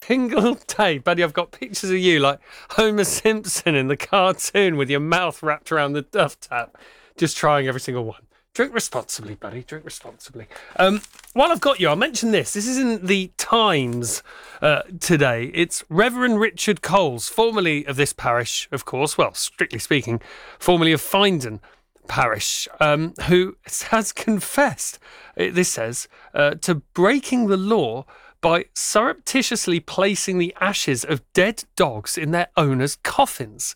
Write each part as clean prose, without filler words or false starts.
single day, buddy, I've got pictures of you like Homer Simpson in the cartoon with your mouth wrapped around the duff tap, just trying every single one. Drink responsibly, buddy. Drink responsibly. While I've got you, I'll mention this. This is in the Times today. It's Reverend Richard Coles, formerly of this parish, of course, well, strictly speaking, formerly of Findon Parish, who has confessed, this says, to breaking the law by surreptitiously placing the ashes of dead dogs in their owners' coffins.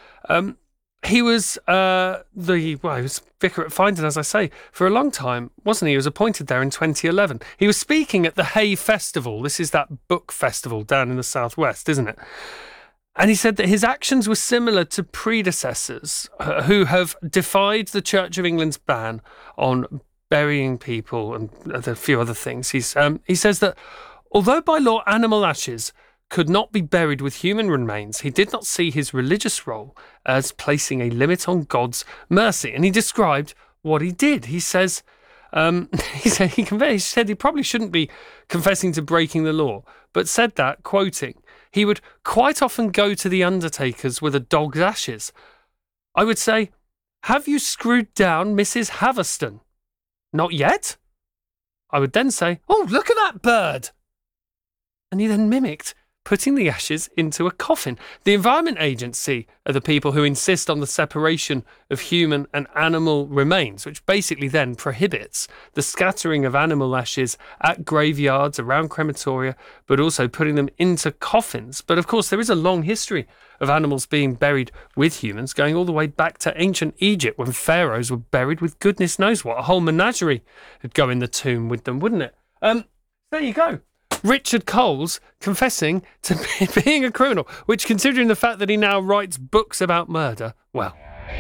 He was he was vicar at Findon, as I say, for a long time, wasn't he? He was appointed there in 2011. He was speaking at the Hay Festival. This is that book festival down in the southwest, isn't it? And he said that his actions were similar to predecessors who have defied the Church of England's ban on burying people and a few other things. He says that although by law animal ashes could not be buried with human remains, he did not see his religious role as placing a limit on God's mercy. And he described what he did. He says, he said he probably shouldn't be confessing to breaking the law, but said that, quoting, he would quite often go to the undertakers with a dog's ashes. I would say, have you screwed down Mrs. Haverston? Not yet? I would then say, oh, look at that bird. And he then mimicked putting the ashes into a coffin. The Environment Agency are the people who insist on the separation of human and animal remains, which basically then prohibits the scattering of animal ashes at graveyards, around crematoria, but also putting them into coffins. But of course, there is a long history of animals being buried with humans, going all the way back to ancient Egypt when pharaohs were buried with goodness knows what. A whole menagerie would go in the tomb with them, wouldn't it? There you go. Richard Coles confessing to being a criminal, which, considering the fact that he now writes books about murder, well.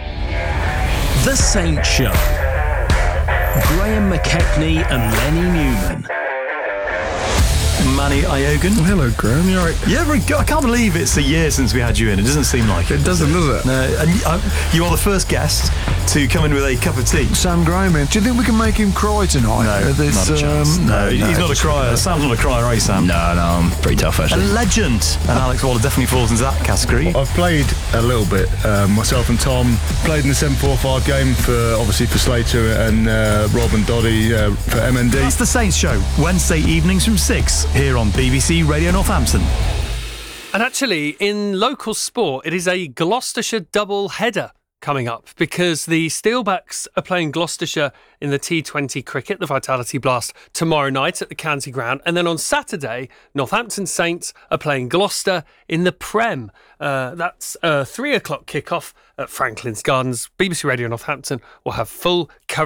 The Saint Show. Graham McKechnie and Lenny Newman. Manny Iogan. Hello, Graham. You all right? Yeah, I can't believe it's a year since we had you in. It doesn't seem like it. It doesn't, does it? No, and you are the first guest to come in with a cup of tea. Sam Graham in. Do you think we can make him cry tonight? No, not a chance. No, he's not a crier. Sam's not a crier, are you, Sam? No, I'm pretty tough, actually. A legend. And Alex Waller definitely falls into that category. I've played a little bit. Myself and Tom played in the 7-4-5 game for Slater and Rob and Doddy for MND. That's the Saints Show, Wednesday evenings from 6 here on BBC Radio Northampton. And actually, in local sport, it is a Gloucestershire double header coming up because the Steelbacks are playing Gloucestershire in the T20 cricket, the Vitality Blast, tomorrow night at the County Ground. And then on Saturday, Northampton Saints are playing Gloucester in the Prem. That's a 3 o'clock kickoff at Franklin's Gardens. BBC Radio Northampton will have full coverage